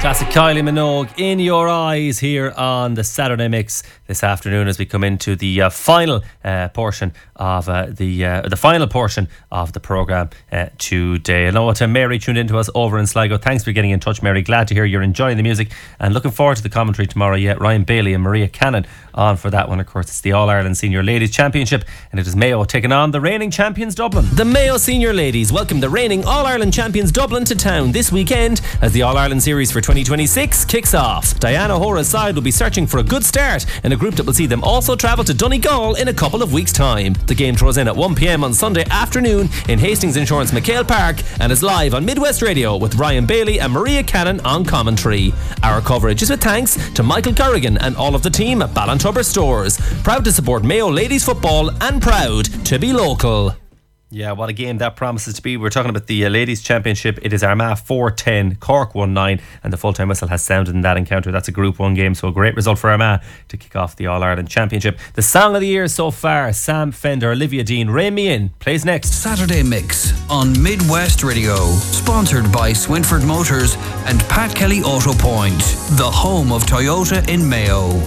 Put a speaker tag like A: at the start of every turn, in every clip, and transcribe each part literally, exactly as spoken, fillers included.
A: Classic Kylie Minogue, In Your Eyes, here on the Saturday Mix this afternoon as we come into the uh, final uh, portion of uh, the uh, the final portion of the programme uh, today. I know what uh, Mary tuned into us over in Sligo. Thanks for getting in touch, Mary. Glad to hear you're enjoying the music and looking forward to the commentary tomorrow. Yeah, Ryan Bailey and Maria Cannon on for that one. Of course, it's the All-Ireland Senior Ladies Championship and it is Mayo taking on the reigning champions Dublin. The Mayo Senior Ladies welcome the reigning All-Ireland champions Dublin to town this weekend as the All-Ireland Series for twenty twenty-six kicks off. Diana Hora's side will be searching for a good start in a group that will see them also travel to Donegal in a couple of weeks' time. The game throws in at one p m on Sunday afternoon in Hastings Insurance McHale Park and is live on Midwest Radio with Ryan Bailey and Maria Cannon on commentary. Our coverage is with thanks to Michael Corrigan and all of the team at Ballantubber Stores. Proud to support Mayo Ladies Football and proud to be local. Yeah, what a game that promises to be. We're talking about the uh, Ladies Championship. It is Armagh four ten, Cork one nine, and the full-time whistle has sounded in that encounter. That's a Group one game, so a great result for Armagh to kick off the All-Ireland Championship. The song of the year so far, Sam Fender, Olivia Dean, Rein Me In, plays next.
B: Saturday Mix on Midwest Radio, sponsored by Swinford Motors and Pat Kelly Auto Point, the home of Toyota in Mayo.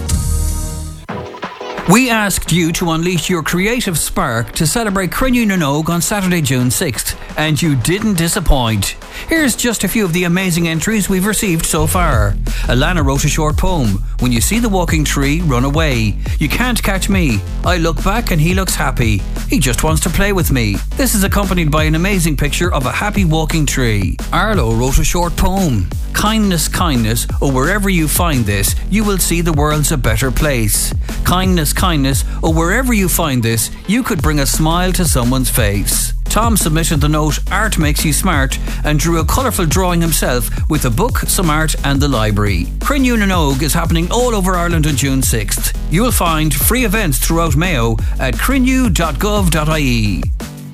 B: We asked you to unleash your creative spark to celebrate Crinne na nÓg on Saturday, June sixth, and you didn't disappoint. Here's just a few of the amazing entries we've received so far. Alana wrote a short poem. When you see the walking tree, run away. You can't catch me. I look back and he looks happy. He just wants to play with me. This is accompanied by an amazing picture of a happy walking tree. Arlo wrote a short poem. Kindness, kindness, or wherever you find this, you will see the world's a better place. Kindness, kindness, or wherever you find this, you could bring a smile to someone's face. Tom submitted the note Art Makes You Smart and drew a colourful drawing himself with a book, some art and the library. Crinne na nÓg is happening all over Ireland on June sixth. You will find free events throughout Mayo at crinne dot gov dot I E.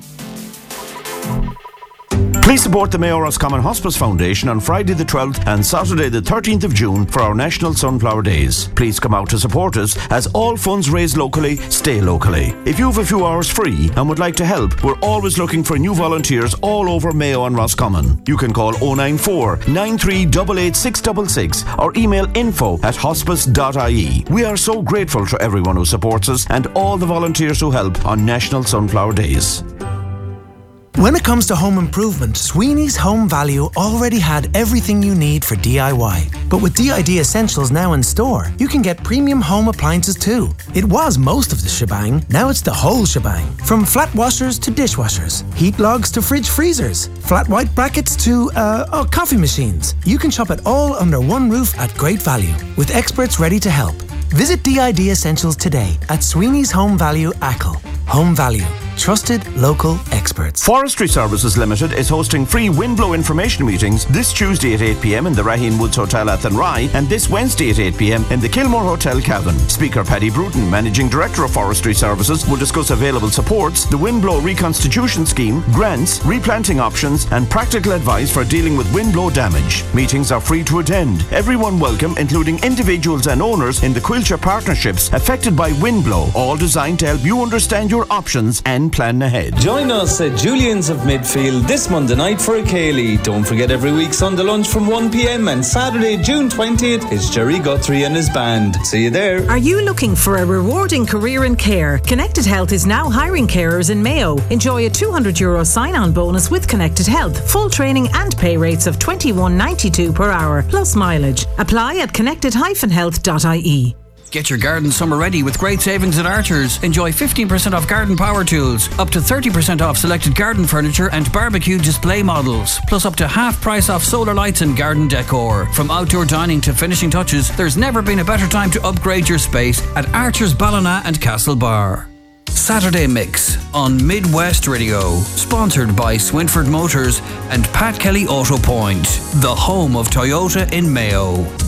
C: Please support the Mayo Roscommon Hospice Foundation on Friday the twelfth and Saturday the thirteenth of June for our National Sunflower Days. Please come out to support us as all funds raised locally stay locally. If you have a few hours free and would like to help, we're always looking for new volunteers all over Mayo and Roscommon. You can call oh nine four, nine three eight eight, six six six or email info at hospice dot I E. We are so grateful to everyone who supports us and all the volunteers who help on National Sunflower Days.
D: When it comes to home improvement, Sweeney's Home Value already had everything you need for D I Y. But with D I D Essentials now in store, you can get premium home appliances too. It was most of the shebang, now it's the whole shebang. From flat washers to dishwashers, heat logs to fridge freezers, flat white brackets to, uh, oh, coffee machines. You can shop it all under one roof at great value, with experts ready to help. Visit D I D Essentials today at Sweeney's Home Value Achill. Home Value. Trusted local experts.
C: Forestry Services Limited is hosting free windblow information meetings this Tuesday at eight p m in the Raheen Woods Hotel at Athenry and this Wednesday at eight p m in the Kilmore Hotel, Cavan. Speaker Paddy Bruton, Managing Director of Forestry Services, will discuss available supports, the windblow reconstitution scheme, grants, replanting options and practical advice for dealing with windblow damage. Meetings are free to attend. Everyone welcome, including individuals and owners in the Quilcher partnerships affected by windblow, all designed to help you understand your options and plan ahead.
E: Join us at Julian's of Midfield this Monday night for a Cayley. Don't forget every week Sunday lunch from one p m and Saturday, June twentieth is Jerry Guthrie and his band. See you there.
F: Are you looking for a rewarding career in care? Connected Health is now hiring carers in Mayo. Enjoy a two hundred euro sign-on bonus with Connected Health. Full training and pay rates of twenty-one ninety-two per hour plus mileage. Apply at connected dash health dot I E.
B: Get your garden summer ready with great savings at Archer's. Enjoy fifteen percent off garden power tools, up to thirty percent off selected garden furniture and barbecue display models, plus up to half price off solar lights and garden decor. From outdoor dining to finishing touches, there's never been a better time to upgrade your space at Archer's Ballina and Castle Bar. Saturday Mix on Midwest Radio, sponsored by Swinford Motors and Pat Kelly Auto Point, the home of Toyota in Mayo.